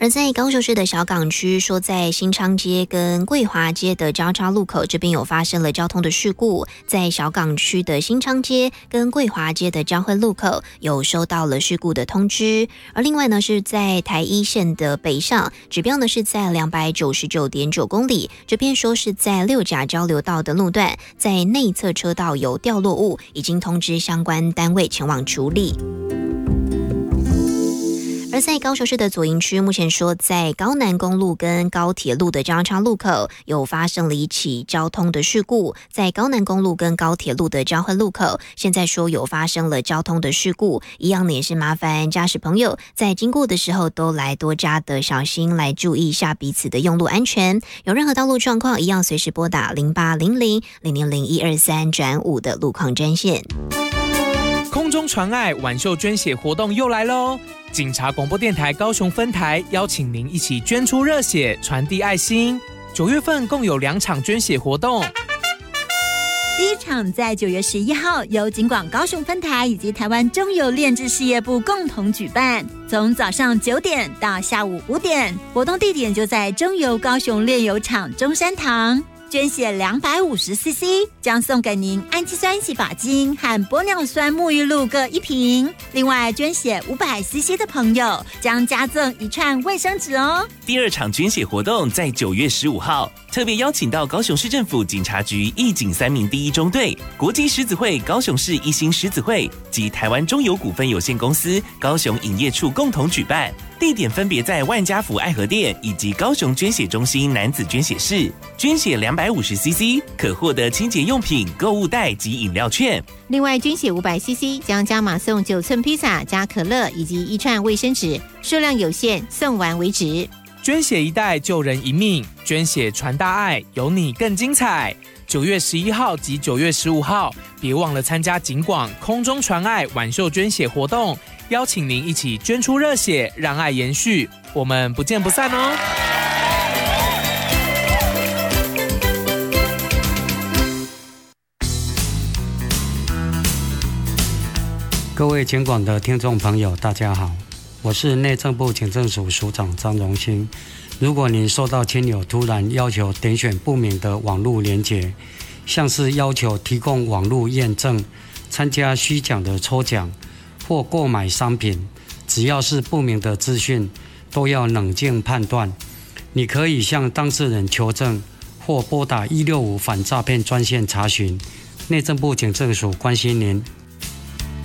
而在高雄市的小港区，说在新昌街跟桂华街的交叉路口这边有发生了交通的事故，在小港区的新昌街跟桂华街的交汇路口有收到了事故的通知。而另外呢，是在台一线的北上，指标呢是在299.9公里，这边说是在六甲交流道的路段，在内侧车道有掉落物，已经通知相关单位前往处理。而在高雄市的左营区，目前说在高南公路跟高铁路的交叉路口有发生了一起交通的事故，在高南公路跟高铁路的交汇路口，现在说有发生了交通的事故，一样呢也是麻烦驾驶朋友在经过的时候都来多加的小心，来注意一下彼此的用路安全。有任何道路状况，一样随时拨打0800000123转5的路况专线。 空中传爱挽袖捐血活动又来喽！警察广播电台高雄分台邀请您一起捐出热血，传递爱心。9月份共有2场捐血活动， 第一场在9月11号，由警广高雄分台以及台湾中油炼制事业部共同举办，从早上9点到下午5点，活动地点就在中油高雄炼油厂中山堂。捐血250cc 将送给您氨基酸洗发精和玻尿酸沐浴露各1瓶，另外捐血500cc 的朋友将加赠1串卫生纸哦。 第2场捐血活动在9月15号，特别邀请到高雄市政府警察局义警3名第1中队、国际狮子会高雄市一心狮子会及台湾中油股份有限公司高雄营业处共同举办，地点分别在万家福爱河店以及高雄捐血中心男子捐血室。捐血250cc 可获得清洁用品、购物袋及饮料券。 另外捐血500cc 将加码送9寸披萨加可乐以及1串卫生纸，数量有限，送完为止。 捐血一袋救人一命，捐血传大爱，有你更精彩。9月11号及9月15号，别忘了参加警广空中传爱挽袖捐血活动，邀请您一起捐出热血，让爱延续。我们不见不散哦！ 各位警广的听众朋友，大家好，我是内政部警政署署长张荣兴。如果您收到亲友突然要求点选不明的网络连结，像是要求提供网络验证、参加虚假的抽奖或购买商品，只要是不明的资讯，都要冷静判断。你可以向当事人求证，或拨打165反诈骗专线查询。内政部警政署关心您。